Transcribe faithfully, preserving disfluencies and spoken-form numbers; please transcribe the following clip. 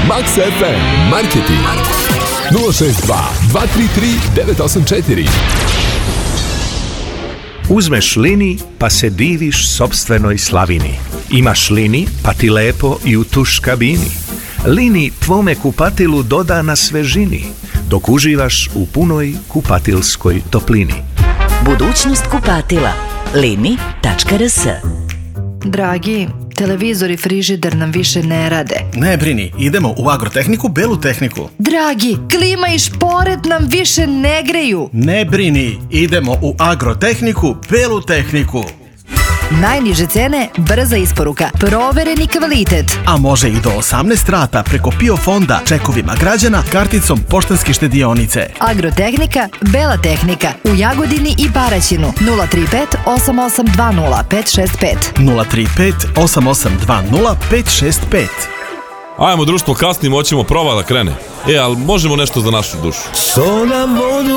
Max ef em Marketing nula šest dva dva tri tri devet osam četiri. Uzmeš lini pa se diviš sopstvenoj slavini. Imaš lini pa ti lepo i u tuš kabini. Lini tvome kupatilu doda na svežini, dok uživaš u punoj kupatilskoj toplini. Budućnost kupatila. lini tačka er s. Dragi, televizor i frižider nam više ne rade. Ne brini, idemo u Agrotehniku, Belu tehniku. Dragi, klima i šporet nam više ne greju. Ne brini, idemo u Agrotehniku, Belu tehniku. Najniže cene, brza isporuka, provereni kvalitet. A može i do osamnaest rata preko PIO fonda, čekovima građana, karticom Poštanske štedionice. Agrotehnika, Bela tehnika, u Jagodini i Paraćinu. nula tri pet osam osam dva nula pet šest pet. nula tri pet osam osam dva nula pet šest pet. Ajmo društvo, kasnimo, hoćemo prova da krene. E, ali možemo nešto za našu dušu. So nam vodu